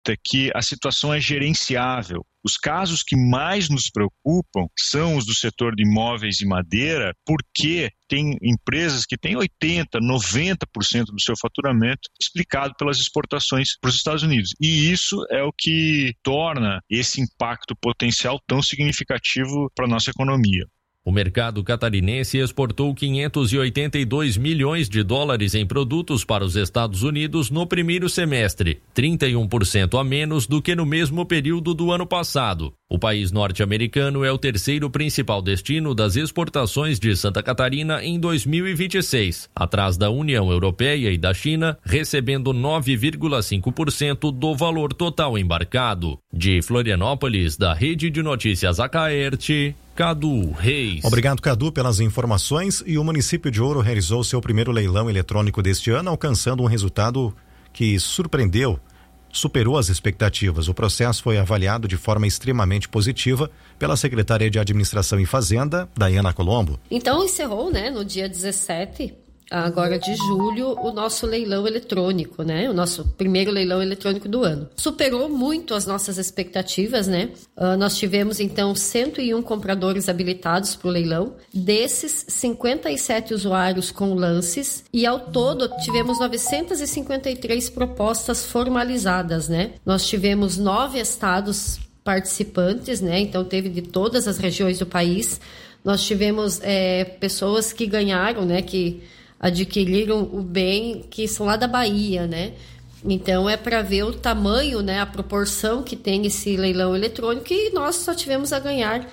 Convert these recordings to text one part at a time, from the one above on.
é que a situação é gerenciável. Os casos que mais nos preocupam são os do setor de imóveis e madeira, porque tem empresas que têm 80%, 90% do seu faturamento explicado pelas exportações para os Estados Unidos. E isso é o que torna esse impacto potencial tão significativo para a nossa economia. O mercado catarinense exportou 582 milhões de dólares em produtos para os Estados Unidos no primeiro semestre, 31% a menos do que no mesmo período do ano passado. O país norte-americano é o terceiro principal destino das exportações de Santa Catarina em 2026, atrás da União Europeia e da China, recebendo 9,5% do valor total embarcado. De Florianópolis, da Rede de Notícias Acaerte, Cadu Reis. Obrigado, Cadu, pelas informações. E o município de Ouro realizou seu primeiro leilão eletrônico deste ano, alcançando um resultado que superou as expectativas. O processo foi avaliado de forma extremamente positiva pela secretária de Administração e Fazenda, Daiana Colombo. Então encerrou, no dia 17 agora de julho, o nosso leilão eletrônico, o nosso primeiro leilão eletrônico do ano. Superou muito as nossas expectativas, nós tivemos então 101 compradores habilitados para o leilão, desses 57 usuários com lances, e ao todo tivemos 953 propostas formalizadas, Nós tivemos 9 estados participantes, então teve de todas as regiões do país. Nós tivemos pessoas que ganharam, que adquiriram o bem, que são lá da Bahia, Então é para ver o tamanho, a proporção que tem esse leilão eletrônico, e nós só tivemos a ganhar,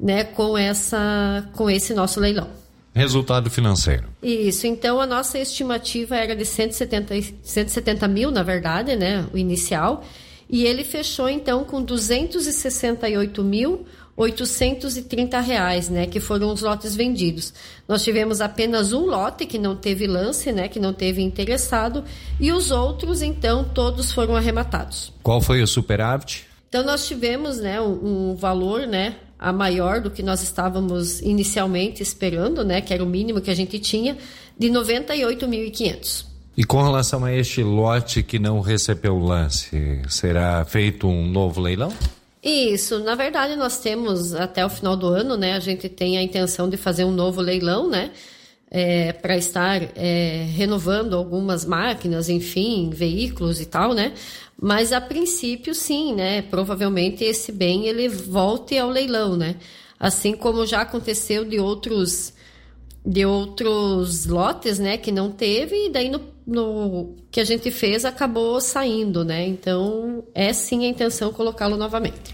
com esse nosso leilão. Resultado financeiro. Isso, então a nossa estimativa era de 170 mil, na verdade, o inicial, e ele fechou então com R$268.830, que foram os lotes vendidos. Nós tivemos apenas um lote que não teve lance, que não teve interessado, e os outros, então, todos foram arrematados. Qual foi o superávit? Então, nós tivemos, um valor, a maior do que nós estávamos inicialmente esperando, que era o mínimo que a gente tinha, de 98.500. E com relação a este lote que não recebeu o lance, será feito um novo leilão? Isso, na verdade nós temos até o final do ano, a gente tem a intenção de fazer um novo leilão, para estar renovando algumas máquinas, enfim, veículos e tal, mas a princípio sim, provavelmente esse bem ele volte ao leilão, assim como já aconteceu de outros lotes, que não teve, e daí no que a gente fez acabou saindo, então é sim a intenção colocá-lo novamente.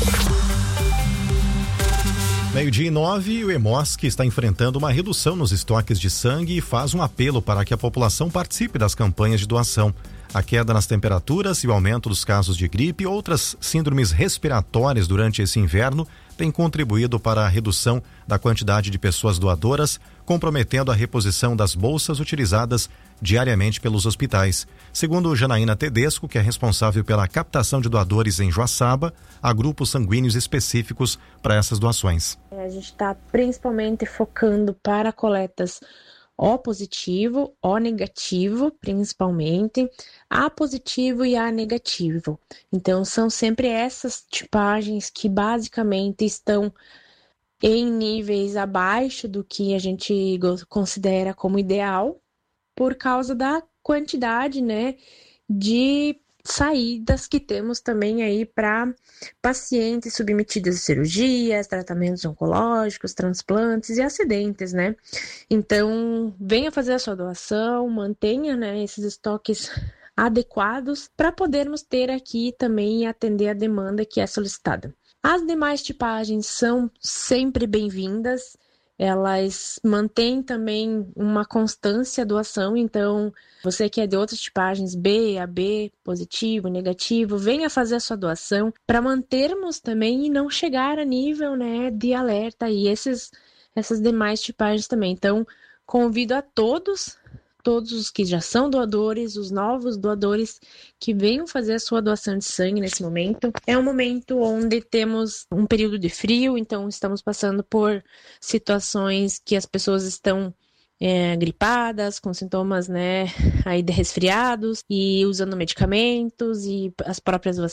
12:09, o Hemosk está enfrentando uma redução nos estoques de sangue e faz um apelo para que a população participe das campanhas de doação. A queda nas temperaturas e o aumento dos casos de gripe e outras síndromes respiratórias durante esse inverno tem contribuído para a redução da quantidade de pessoas doadoras, comprometendo a reposição das bolsas utilizadas diariamente pelos hospitais. Segundo Janaína Tedesco, que é responsável pela captação de doadores em Joaçaba, há grupos sanguíneos específicos para essas doações. A gente está principalmente focando para coletas O positivo, O negativo, principalmente, A positivo e A negativo. Então, são sempre essas tipagens que basicamente estão em níveis abaixo do que a gente considera como ideal, por causa da quantidade, de saídas que temos também aí para pacientes submetidos a cirurgias, tratamentos oncológicos, transplantes e acidentes, Então, venha fazer a sua doação, mantenha, esses estoques adequados para podermos ter aqui também e atender a demanda que é solicitada. As demais tipagens são sempre bem-vindas. Elas mantêm também uma constância doação, então você que é de outras tipagens B, AB, positivo, negativo, venha fazer a sua doação para mantermos também e não chegar a nível de alerta e essas demais tipagens também. Então, convido a todos os que já são doadores, os novos doadores que venham fazer a sua doação de sangue nesse momento. É um momento onde temos um período de frio, então estamos passando por situações que as pessoas estão gripadas, com sintomas, né, aí de resfriados e usando medicamentos e as próprias